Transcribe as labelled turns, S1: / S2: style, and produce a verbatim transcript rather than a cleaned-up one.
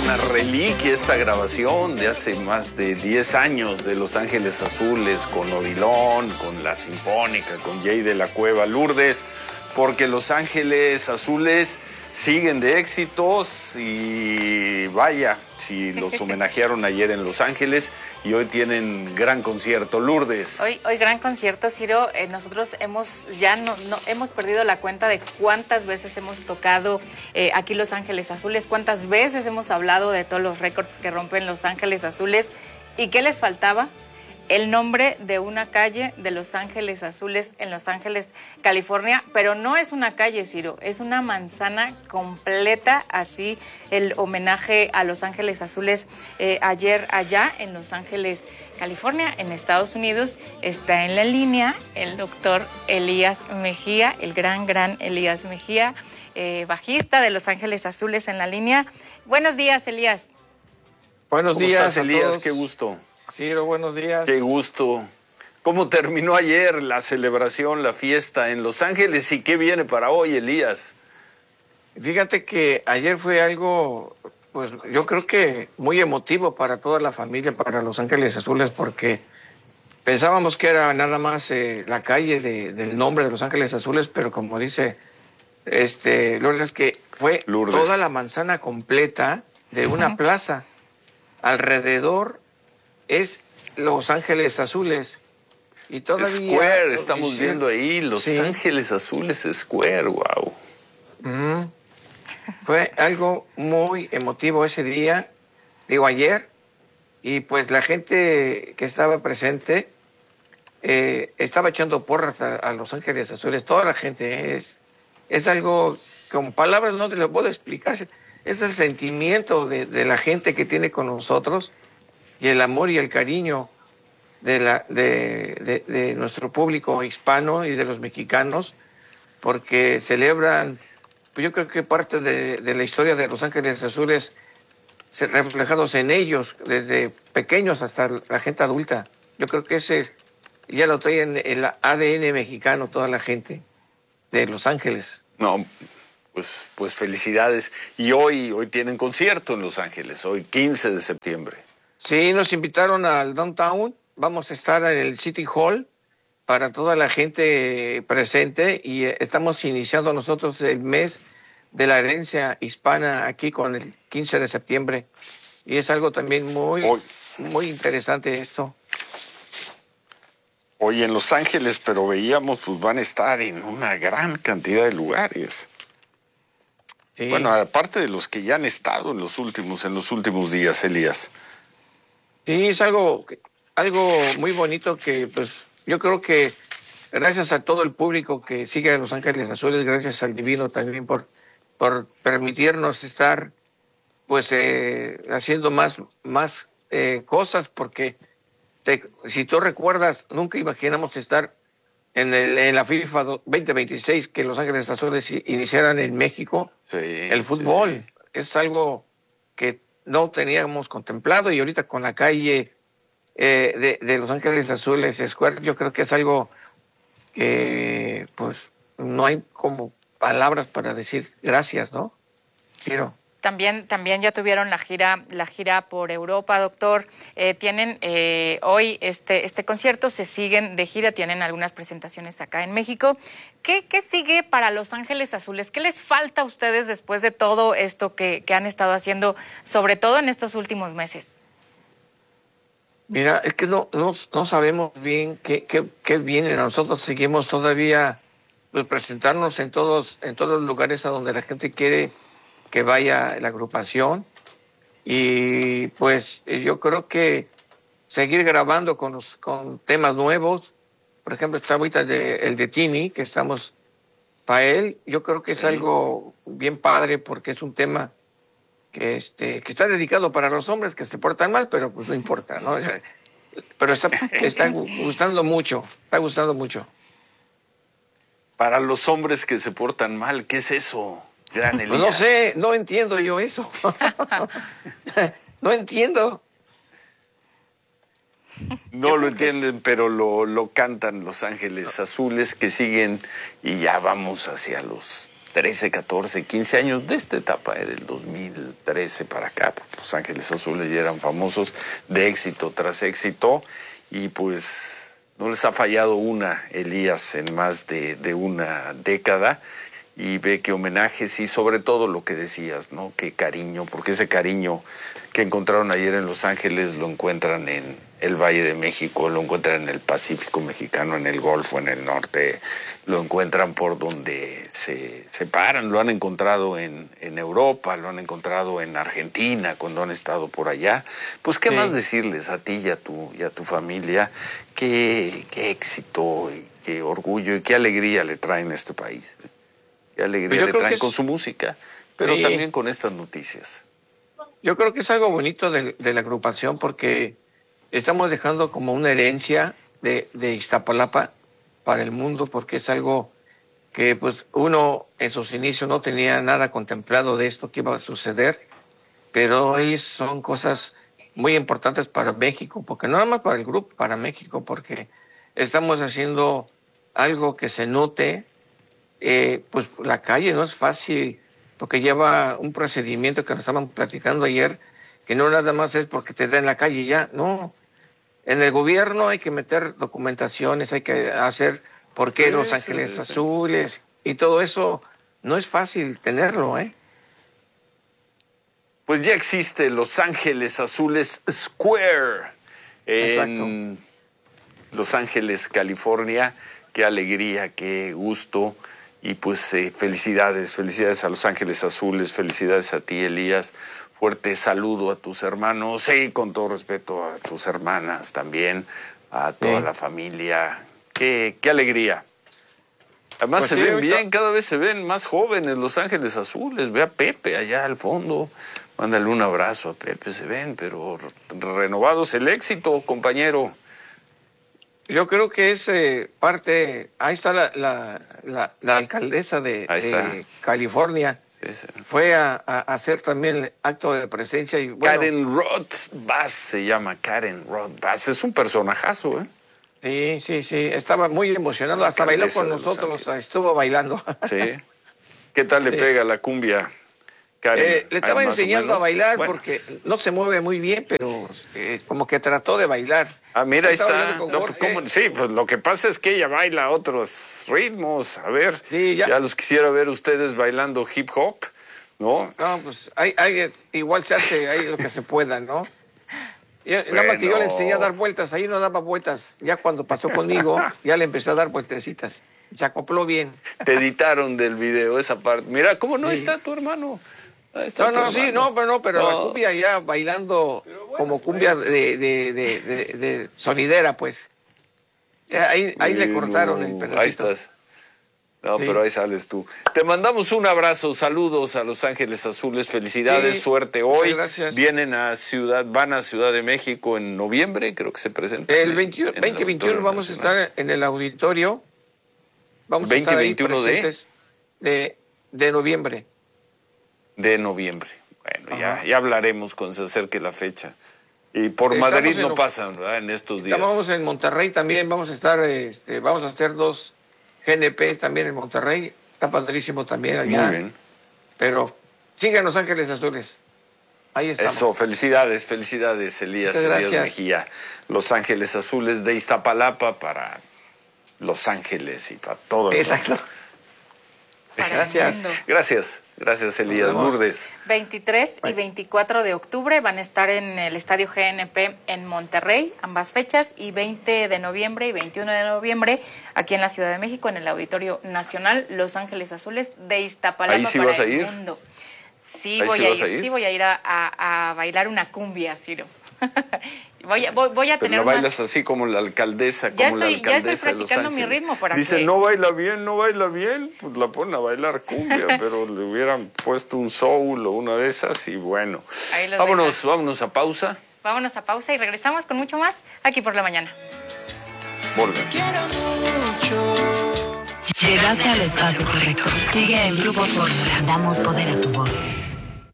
S1: una reliquia esta grabación de hace más de diez años de Los Ángeles Azules con Odilon, con la Sinfónica, con Jay de la Cueva, Lourdes, porque Los Ángeles Azules siguen de éxitos y vaya, si los homenajearon ayer en Los Ángeles y hoy tienen gran concierto. Lourdes.
S2: Hoy, hoy gran concierto, Ciro. Eh, nosotros hemos ya no, no hemos perdido la cuenta de cuántas veces hemos tocado eh, aquí Los Ángeles Azules, cuántas veces hemos hablado de todos los récords que rompen Los Ángeles Azules. ¿Y qué les faltaba? El nombre de una calle de Los Ángeles Azules en Los Ángeles, California, pero no es una calle, Ciro, es una manzana completa, así el homenaje a Los Ángeles Azules eh, ayer allá en Los Ángeles, California, en Estados Unidos. Está en la línea el doctor Elías Mejía, el gran, gran Elías Mejía, eh, bajista de Los Ángeles Azules en la línea. Buenos días, Elías.
S3: Buenos
S1: ¿Cómo
S3: días,
S1: estás, Elías?
S3: todos.
S1: Qué gusto.
S3: Ciro, buenos días.
S1: Qué gusto. ¿Cómo terminó ayer la celebración, la fiesta en Los Ángeles y qué viene para hoy, Elías?
S3: Fíjate que ayer fue algo, pues yo creo que muy emotivo para toda la familia, para Los Ángeles Azules, porque pensábamos que era nada más eh, la calle de, del nombre de Los Ángeles Azules, pero como dice este Lourdes, que fue
S1: Lourdes.
S3: Toda la manzana completa de una uh-huh. plaza. Alrededor es Los Ángeles Azules. Y todavía
S1: Square, estamos dicen, viendo ahí, Los
S3: sí.
S1: Ángeles Azules Square, wow.
S3: Mm. Fue algo muy emotivo ese día, digo ayer, y pues la gente que estaba presente eh, estaba echando porras a, a Los Ángeles Azules, toda la gente, es, es algo, con palabras no te lo puedo explicar, es el sentimiento de, de la gente que tiene con nosotros, y el amor y el cariño de, la, de, de, de nuestro público hispano y de los mexicanos, porque celebran, pues yo creo que parte de, de la historia de Los Ángeles Azules se reflejados en ellos, desde pequeños hasta la gente adulta. Yo creo que ese ya lo trae en el A D N mexicano, toda la gente de Los Ángeles.
S1: No, pues, pues felicidades. Y hoy, hoy tienen concierto en Los Ángeles, hoy quince de septiembre.
S3: Sí, nos invitaron al Downtown, vamos a estar en el City Hall para toda la gente presente y estamos iniciando nosotros el mes de la herencia hispana aquí con el quince de septiembre y es algo también muy, hoy. muy interesante esto.
S1: Hoy en Los Ángeles, pero veíamos, pues van a estar en una gran cantidad de lugares. Sí. Bueno, aparte de los que ya han estado en los últimos, en los últimos días, Elías.
S3: Sí, es algo, algo muy bonito que, pues, yo creo que gracias a todo el público que sigue a Los Ángeles Azules, gracias al Divino también por, por permitirnos estar, pues, eh, haciendo más, más eh, cosas, porque te, si tú recuerdas, nunca imaginamos estar en, el, en la FIFA veinte veintiséis, que Los Ángeles Azules iniciaran en México,
S1: sí,
S3: el fútbol. Sí, sí. Es algo que no teníamos contemplado y ahorita con la calle eh, de, de Los Ángeles Azules Square, yo creo que es algo que pues no hay como palabras para decir gracias, ¿no? Quiero.
S2: También, también ya tuvieron la gira, la gira por Europa, doctor. Eh, tienen eh, hoy este, este concierto, se siguen de gira, tienen algunas presentaciones acá en México. ¿Qué, qué sigue para Los Ángeles Azules? ¿Qué les falta a ustedes después de todo esto que, que han estado haciendo, sobre todo en estos últimos meses?
S3: Mira, es que no, no, no sabemos bien qué, qué, qué viene. Nosotros seguimos todavía pues, presentarnos en todos, en todos los lugares a donde la gente quiere que vaya la agrupación y pues yo creo que seguir grabando con los con temas nuevos. Por ejemplo, está ahorita el de, el de Tini, que estamos para él. Yo creo que sí. Es algo bien padre porque es un tema que este que está dedicado para los hombres que se portan mal, pero pues no importa, ¿no? Pero está, está gustando mucho, está gustando mucho.
S1: Para los hombres que se portan mal, ¿qué es eso? Gran Elías.
S3: No sé, no entiendo yo eso. No entiendo.
S1: No lo entienden, pero lo, lo cantan Los Ángeles Azules, que siguen y ya vamos hacia los trece, catorce, quince años de esta etapa, eh, del dos mil trece para acá. Los Ángeles Azules ya eran famosos de éxito tras éxito y pues no les ha fallado una, Elías, en más de, de una década. Y ve qué homenajes y sobre todo lo que decías, ¿no? Qué cariño, porque ese cariño que encontraron ayer en Los Ángeles lo encuentran en el Valle de México, lo encuentran en el Pacífico Mexicano, en el Golfo, en el norte, lo encuentran por donde se separan, lo han encontrado en, en Europa, lo han encontrado en Argentina cuando han estado por allá. Pues qué sí. más decirles a ti y a tu, y a tu familia, qué, qué éxito, y qué orgullo y qué alegría le traen a este país. Qué alegría le traen con es... su música, pero sí. también con estas noticias.
S3: Yo creo que es algo bonito de, de la agrupación porque estamos dejando como una herencia de, de Iztapalapa para el mundo, porque es algo que pues uno en sus inicios no tenía nada contemplado de esto que iba a suceder, pero hoy son cosas muy importantes para México, porque no nada más para el grupo, para México, porque estamos haciendo algo que se note. Eh, pues la calle no es fácil, porque lleva un procedimiento que nos estaban platicando ayer, que no nada más es porque te da en la calle ya, no. En el gobierno hay que meter documentaciones, hay que hacer por qué sí, Los Ángeles sí, sí. Azules, y todo eso no es fácil tenerlo, ¿eh?
S1: Pues ya existe Los Ángeles Azules Square en Exacto. Los Ángeles, California. Qué alegría, qué gusto. Y pues eh, felicidades, felicidades a Los Ángeles Azules, felicidades a ti, Elías. Fuerte saludo a tus hermanos, sí, con todo respeto a tus hermanas también, a toda sí. la familia. Qué, qué alegría. Además pues se sí, ven ahorita... bien, cada vez se ven más jóvenes Los Ángeles Azules. Ve a Pepe allá al fondo, mándale un abrazo a Pepe, se ven, pero renovados. El éxito, compañero.
S3: Yo creo que es eh, parte, ahí está la, la, la, la alcaldesa de, de California, sí, sí. fue a, a hacer también el acto de presencia. Y, bueno,
S1: Karen Roth-Bass se llama, Karen Roth-Bass, es un personajazo, ¿eh?
S3: Sí, sí, sí, estaba muy emocionado, hasta bailó con nosotros, estuvo bailando.
S1: Sí, ¿qué tal le sí. pega la cumbia? Karen,
S3: eh, le estaba enseñando a bailar bueno. porque no se mueve muy bien, pero eh, como que trató de bailar.
S1: Ah, mira, ahí está. No, pues, ¿cómo? Sí, pues lo que pasa es que ella baila otros ritmos. A ver, sí, ya. ya los quisiera ver ustedes bailando hip hop, ¿no?
S3: No, pues hay, hay, igual se hace ahí lo que se pueda, ¿no? Y, bueno. Nada más que yo le enseñé a dar vueltas, ahí no daba vueltas. Ya cuando pasó conmigo, ya le empecé a dar vueltecitas. Se acopló bien.
S1: Te editaron del video esa parte. Mira, ¿cómo no sí. está tu hermano?
S3: No, no, sí, no, pero no, pero no. La cumbia ya bailando bueno, como cumbia de, de, de, de, de sonidera, pues. Ahí, ahí le cortaron el pedacito.
S1: Ahí estás. No, sí. pero ahí sales tú. Te mandamos un abrazo, saludos a Los Ángeles Azules, felicidades, sí, suerte hoy.
S3: Gracias.
S1: Vienen a Ciudad, van a Ciudad de México en noviembre, creo que se presentan.
S3: El veinte veintiuno vamos a estar en el auditorio. Vamos
S1: veinte, a estar ahí presentes
S3: de... de de noviembre.
S1: De noviembre. Bueno, ya, ya hablaremos cuando se acerque la fecha. Y por Estamos Madrid no pasan, ¿verdad? En estos días.
S3: Estamos en Monterrey también, vamos a estar, este, vamos a hacer dos G N P también en Monterrey. Está padrísimo también allá.
S1: Muy bien.
S3: Pero sigan Los Ángeles Azules. Ahí estamos.
S1: Eso, felicidades, felicidades, Elías, Elías Mejía. Los Ángeles Azules de Iztapalapa para Los Ángeles y para todo el
S3: Exacto.
S1: mundo.
S3: Gracias.
S1: Gracias. Gracias, Elías. Lourdes.
S2: veintitrés y veinticuatro de octubre van a estar en el Estadio G N P en Monterrey, ambas fechas, y veinte de noviembre y veintiuno de noviembre aquí en la Ciudad de México, en el Auditorio Nacional Los Ángeles Azules de Iztapalapa.
S1: ¿Ahí sí
S2: para
S1: vas a
S2: el
S1: ir?
S2: Mundo. Sí, voy sí a ir, a ir, sí voy a ir a, a, a bailar una cumbia, Ciro. Voy a, voy, voy a
S1: Pero
S2: tener
S1: no bailas
S2: unas...
S1: así como la alcaldesa,
S2: ya
S1: como
S2: estoy,
S1: la alcaldesa
S2: ya estoy practicando
S1: de
S2: mi ritmo para
S1: Dice,
S2: que...
S1: no baila bien, no baila bien, pues la ponen a bailar cumbia, pero le hubieran puesto un soul o una de esas y bueno. Vámonos, deja. vámonos a pausa.
S2: Vámonos a pausa y regresamos con mucho más aquí por la mañana.
S1: Volvemos.
S4: Llegaste al espacio correcto. Sigue en Grupo Fórmula. Damos poder a tu voz.